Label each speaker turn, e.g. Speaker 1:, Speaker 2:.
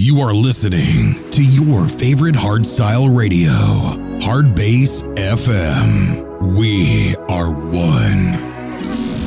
Speaker 1: You are listening to your favorite hardstyle radio, Hard Bass FM. We are